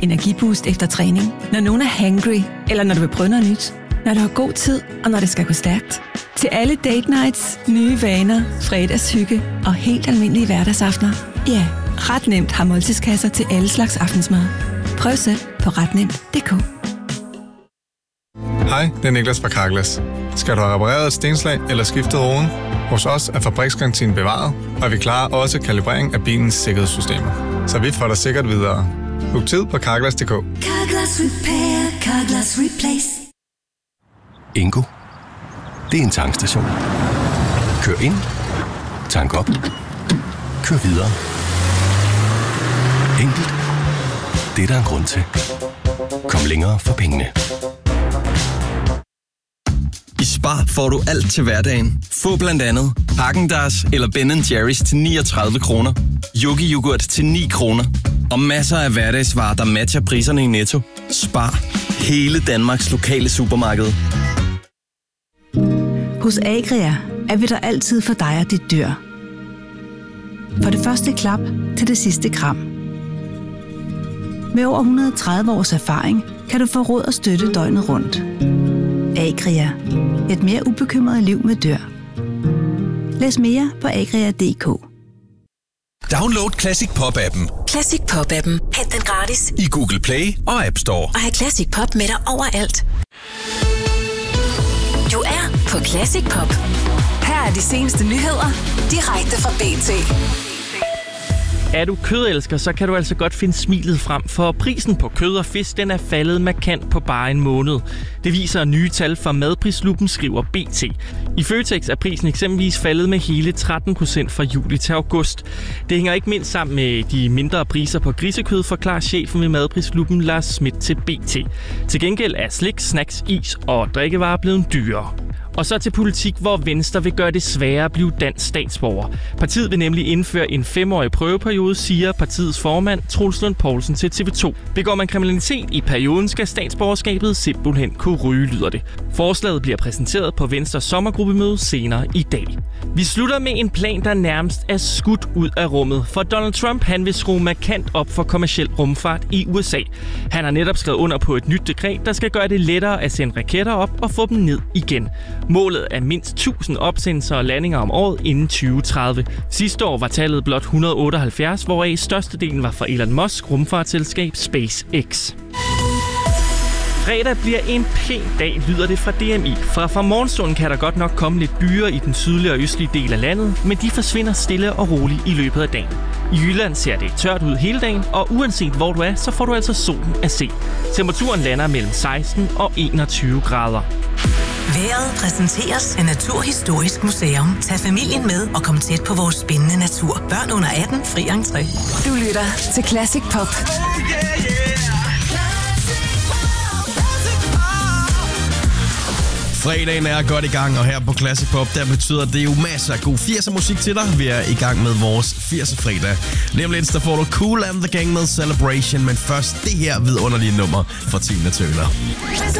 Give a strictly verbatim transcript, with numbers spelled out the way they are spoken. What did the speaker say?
energiboost efter træning, når nogen er hangry, eller når du vil prøve noget nyt. Når du har god tid, og når det skal gå stærkt. Til alle date nights, nye vaner, fredagshygge og helt almindelige hverdagsaftener. Ja, ret nemt har måltidskasser til alle slags aftensmad. Prøv selv på ret nemt punktum d k. Hej, det er Niklas fra Carglass. Skal du have repareret et stenslag eller skiftet roden? Hos os er fabriksgarantien bevaret, og vi klarer også kalibrering af bilens sikkerhedssystemer. Så vi får dig sikkert videre. Book tid på carglass punktum d k. Carglass Repair, Carglass Replace. Ingo. Det er en tankstation. Kør ind. Tank op. Kør videre. Enkelt. Det er der en grund til. Kom længere for pengene. I Spar får du alt til hverdagen. Få blandt andet Häagen-Dazs eller Ben and Jerry's til niogtredive kroner. Yogi Yoghurt til ni kroner. Og masser af hverdagsvarer, der matcher priserne i Netto. Spar. Hele Danmarks lokale supermarked. Hos Agria er vi der altid for dig og dit dyr. For det første klap til det sidste kram. Med over et hundrede og tredive års erfaring kan du få råd og støtte døgnet rundt. Agria. Et mere ubekymret liv med dyr. Læs mere på agria punktum d k. Download Classic Pop-appen. Classic Pop-appen. Hent den gratis I Google Play og App Store. og have Classic Pop med dig overalt. Du er på Classic Pop. Her er de seneste nyheder direkte fra B T. Er du kødelsker, så kan du altså godt finde smilet frem, for prisen på kød og fisk den er faldet markant på bare en måned. Det viser nye tal fra Madprisluppen, skriver B T. I Føtex er prisen eksempelvis faldet med hele tretten procent fra juli til august. Det hænger ikke mindst sammen med de mindre priser på grisekød, forklarer chefen ved Madprisluppen Lars Schmidt til B T. Til gengæld er slik, snacks, is og drikkevarer blevet dyrere. Og så til politik, hvor Venstre vil gøre det sværere at blive dansk statsborger. Partiet vil nemlig indføre en femårig prøveperiode, siger partiets formand Troels Lund Poulsen til T V to. Begår man kriminalitet i perioden, skal statsborgerskabet simpelthen kunne ryge, lyder det. Forslaget bliver præsenteret på Venstres sommergruppemøde senere i dag. Vi slutter med en plan, der nærmest er skudt ud af rummet, for Donald Trump han vil skrue markant op for kommerciel rumfart i U S A. Han har netop skrevet under på et nyt dekret, der skal gøre det lettere at sende raketter op og få dem ned igen. Målet er mindst tusind opsendelser og landinger om året inden tyve tredive. Sidste år var tallet blot et hundrede og otteoghalvfjerds, hvoraf størstedelen var fra Elon Musk rumfartsselskab SpaceX. Fredag bliver en pæn dag, lyder det fra D M I. Fra fra morgenstunden kan der godt nok komme lidt byer i den sydlige og østlige del af landet, men de forsvinder stille og roligt i løbet af dagen. I Jylland ser det tørt ud hele dagen, og uanset hvor du er, så får du altså solen at se. Temperaturen lander mellem seksten og enogtyve grader. Været præsenteres af Naturhistorisk Museum. Tag familien med og kom tæt på vores spændende natur. Børn under atten, fri entré. Du lytter til Classic Pop. Fredagen er godt i gang, og her på Classic Pop, der betyder det jo masser af god firser musik til dig. Vi er i gang med vores firser fredag. Nemlig der får du Cool and the Gang med Celebration, men først det her vidunderlige nummer fra Tina Turner.